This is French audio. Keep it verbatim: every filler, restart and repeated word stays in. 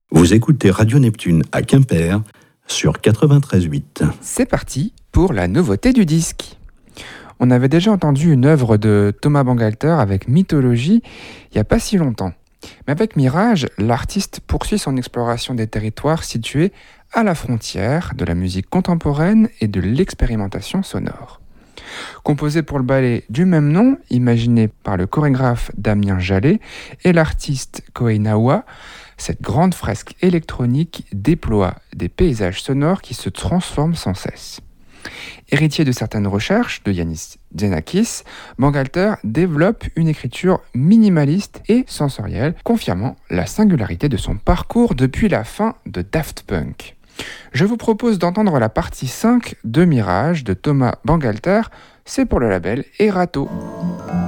Vous écoutez Radio Neptune à Quimper sur quatre-vingt-treize virgule huit. C'est parti pour la nouveauté du disque. On avait déjà entendu une œuvre de Thomas Bangalter avec Mythologie il n'y a pas si longtemps. Mais avec Mirage, l'artiste poursuit son exploration des territoires situés à la frontière de la musique contemporaine et de l'expérimentation sonore. Composé pour le ballet du même nom, imaginé par le chorégraphe Damien Jallet et l'artiste Kohei Nawa, cette grande fresque électronique déploie des paysages sonores qui se transforment sans cesse. Héritier de certaines recherches de Yanis Xenakis, Bangalter développe une écriture minimaliste et sensorielle, confirmant la singularité de son parcours depuis la fin de Daft Punk. Je vous propose d'entendre la partie cinq de Mirage de Thomas Bangalter, c'est pour le label Erato.